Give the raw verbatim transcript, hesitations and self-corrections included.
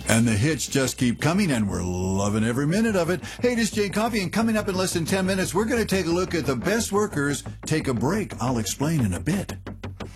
And the hits just keep coming, and we're loving every minute of it. Hey, this is Jay Coffee, and coming up in less than ten minutes, we're going to take a look at the best workers. Take a break. I'll explain in a bit.